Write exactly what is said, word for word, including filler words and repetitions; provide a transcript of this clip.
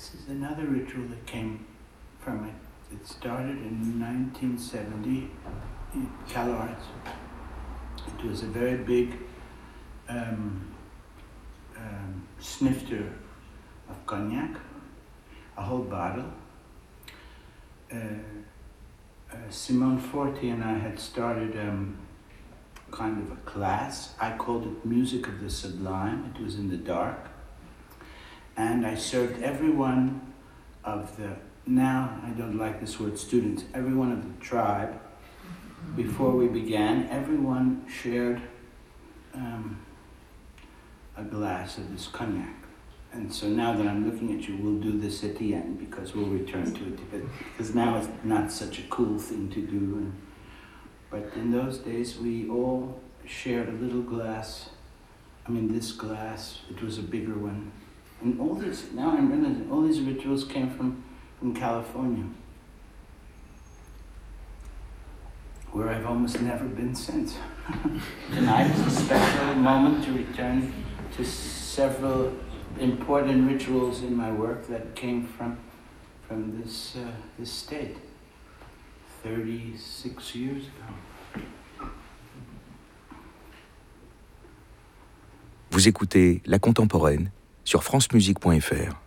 This is another ritual that came from it. It started in nineteen seventy in CalArts. It was a very big um, um, snifter of cognac, a whole bottle. Uh, uh, Simone Forti and I had started um, kind of a class. I called it Music of the Sublime. It was in the dark. And I served every one of the, now I don't like this word students, every one of the tribe. Before we began, everyone shared um, a glass of this cognac. And so now that I'm looking at you, we'll do this at the end because we'll return to it. But, because now it's not such a cool thing to do. And, but in those days, we all shared a little glass. I mean, this glass, it was a bigger one. And all these, now I'm realizing, all these rituals came from, from California, where I've almost never been since. Tonight is a special moment to return to several important rituals in my work that came from, from this, uh, this state, thirty-six years ago. Vous écoutez La Contemporaine sur francemusique point f r.